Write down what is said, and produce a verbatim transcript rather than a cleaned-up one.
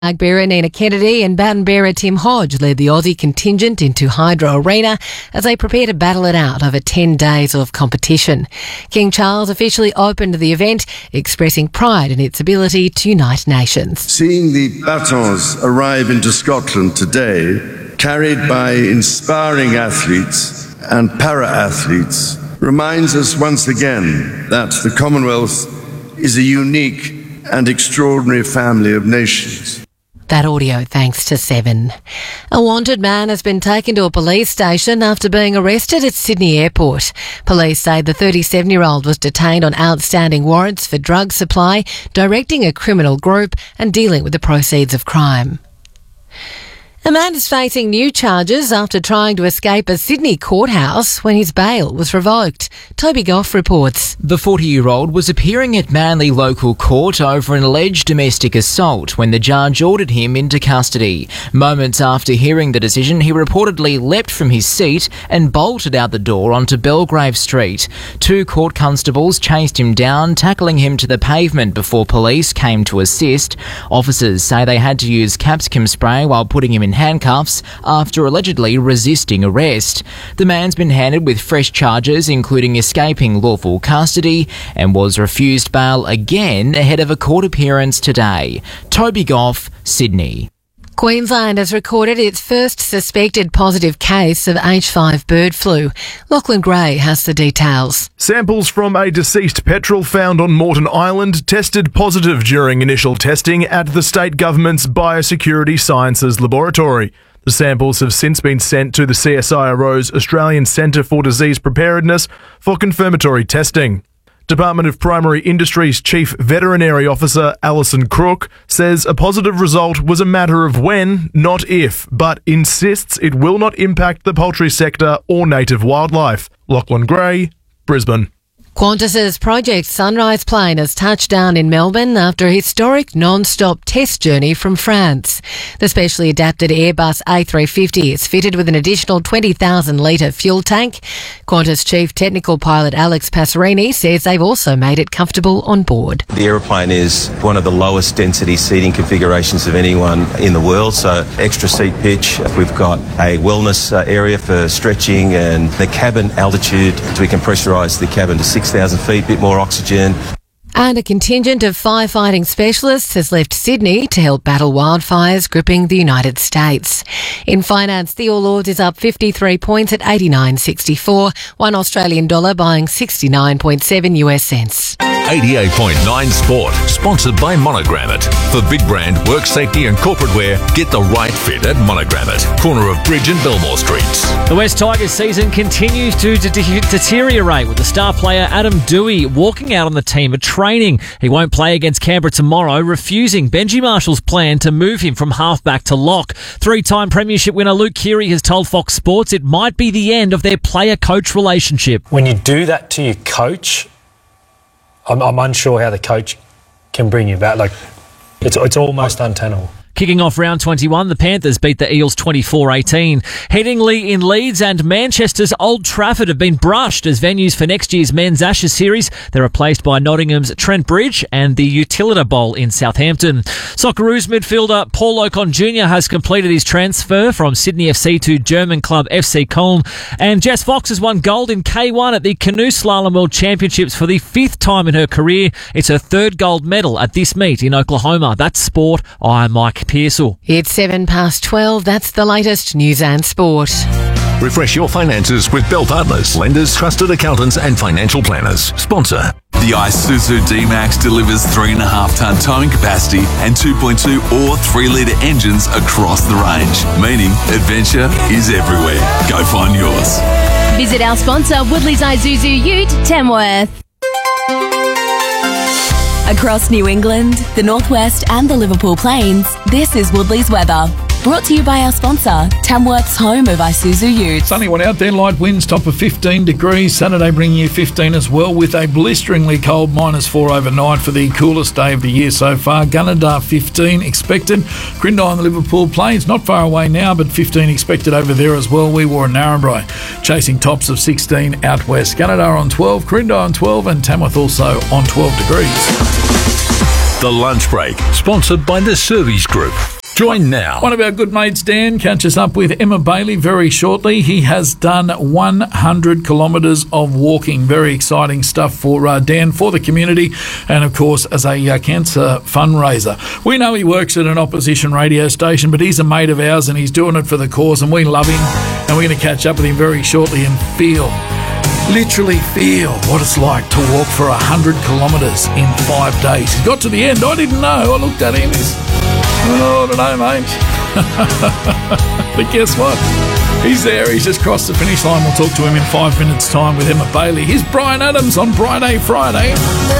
Flag bearer Nina Kennedy and baton bearer Tim Hodge led the Aussie contingent into Hydro Arena as they prepare to battle it out over ten days of competition. King Charles officially opened the event, expressing pride in its ability to unite nations. Seeing the batons arrive into Scotland today, carried by inspiring athletes and para-athletes, reminds us once again that the Commonwealth is a unique and extraordinary family of nations. That audio thanks to Seven. A wanted man has been taken to a police station after being arrested at Sydney Airport. Police say the thirty-seven-year-old was detained on outstanding warrants for drug supply, directing a criminal group and dealing with the proceeds of crime. A man is facing new charges after trying to escape a Sydney courthouse when his bail was revoked. Toby Goff reports. The forty-year-old was appearing at Manly Local Court over an alleged domestic assault when the judge ordered him into custody. Moments after hearing the decision, he reportedly leapt from his seat and bolted out the door onto Belgrave Street. Two court constables chased him down, tackling him to the pavement before police came to assist. Officers say they had to use capsicum spray while putting him in handcuffs after allegedly resisting arrest. The man's been handed with fresh charges, including escaping lawful custody, and was refused bail again ahead of a court appearance today. Toby Goff, Sydney. Queensland has recorded its first suspected positive case of H five bird flu. Lachlan Gray has the details. Samples from a deceased petrel found on Moreton Island tested positive during initial testing at the state government's Biosecurity Sciences Laboratory. The samples have since been sent to the C S I R O's Australian Centre for Disease Preparedness for confirmatory testing. Department of Primary Industries Chief Veterinary Officer Alison Crook says a positive result was a matter of when, not if, but insists it will not impact the poultry sector or native wildlife. Lachlan Gray, Brisbane. Qantas's Project Sunrise plane has touched down in Melbourne after a historic non-stop test journey from France. The specially adapted Airbus A three fifty is fitted with an additional twenty thousand litre fuel tank. Qantas Chief Technical Pilot Alex Passerini says they've also made it comfortable on board. The aeroplane is one of the lowest density seating configurations of anyone in the world, so extra seat pitch. We've got a wellness area for stretching, and the cabin altitude, we can pressurise the cabin to six thousand feet, bit more oxygen. And a contingent of firefighting specialists has left Sydney to help battle wildfires gripping the United States. In finance, the All Ords is up fifty-three points at eighty-nine sixty-four, one Australian dollar buying sixty-nine point seven U S cents. eighty-eight point nine Sport, sponsored by Monogram It. For big brand, work safety and corporate wear, get the right fit at Monogram It, corner of Bridge and Belmore Streets. The West Tigers season continues to de- de- deteriorate with the star player Adam Dewey walking out on the team at training. He won't play against Canberra tomorrow, refusing Benji Marshall's plan to move him from halfback to lock. Three-time premiership winner Luke Keary has told Fox Sports it might be the end of their player-coach relationship. When you do that to your coach, I'm, I'm unsure how the coach can bring you back. Like, it's it's almost untenable. Kicking off round twenty-one, the Panthers beat the Eels twenty-four eighteen. Headingley in Leeds and Manchester's Old Trafford have been brushed as venues for next year's Men's Ashes series. They're replaced by Nottingham's Trent Bridge and the Utilita Bowl in Southampton. Socceroos midfielder Paul Ocon Junior has completed his transfer from Sydney F C to German club F C Köln. And Jess Fox has won gold in K one at the Canoe Slalom World Championships for the fifth time in her career. It's her third gold medal at this meet in Oklahoma. That's sport. I'm Mike Pearsall. It's seven past twelve. That's the latest news and sport. Refresh your finances with Bell Partners, lenders, trusted accountants and financial planners. Sponsor. The Isuzu D-Max delivers three point five tonne towing capacity and two point two or three litre engines across the range, meaning adventure is everywhere. Go find yours. Visit our sponsor, Woodley's Isuzu Ute, Tamworth. Across New England, the Northwest and the Liverpool Plains, this is Woodley's weather. Brought to you by our sponsor, Tamworth's home of Isuzu Utes. Sunny one out there, light winds, top of fifteen degrees. Saturday bringing you fifteen as well, with a blisteringly cold minus four overnight for the coolest day of the year so far. Gunnedah fifteen expected. Grindai on the Liverpool Plains, not far away now, but fifteen expected over there as well. We were in Narrabri, chasing tops of sixteen out west. Gunnedah on twelve, Grindai on twelve, and Tamworth also on twelve degrees. The Lunch Break, sponsored by the Servies Group. Join now. One of our good mates, Dan, catches up with Emma Bailey very shortly. He has done one hundred kilometres of walking. Very exciting stuff for uh, Dan, for the community, and of course as a uh, cancer fundraiser. We know he works at an opposition radio station, but he's a mate of ours and he's doing it for the cause, and we love him, and we're going to catch up with him very shortly and feel, literally feel what it's like to walk for one hundred kilometres in five days. He got to the end. I didn't know. I looked at him. He's, oh, I don't know, mate. But guess what? He's there. He's just crossed the finish line. We'll talk to him in five minutes' time with Emma Bailey. Here's Brian Adams on Brian A Friday.